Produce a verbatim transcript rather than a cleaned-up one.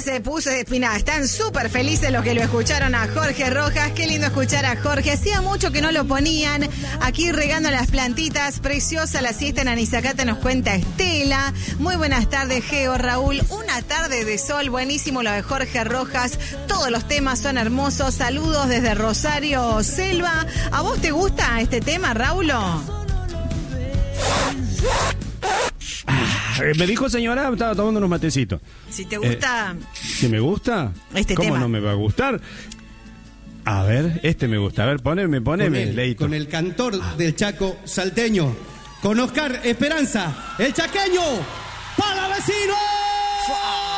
se puso, mira, están súper felices los que lo escucharon a Jorge Rojas. Qué lindo escuchar a Jorge. Hacía mucho que no lo ponían. Aquí regando las plantitas. Preciosa la siesta en Anizacate, nos cuenta Estela. Muy buenas tardes, Geo, Raúl. Una tarde de sol, buenísimo lo de Jorge Rojas. Todos los temas son hermosos. Saludos desde Rosario, Selva. ¿A vos te gusta este tema, Raulo? Ah, me dijo señora, estaba tomando unos matecitos. Si te gusta... Eh, ¿Si me gusta? Este ¿Cómo tema? no me va a gustar? A ver, este me gusta. A ver, poneme, poneme, con el, Leito. Con el cantor del Chaco salteño, con Oscar Esperanza, el chaqueño, para vecino.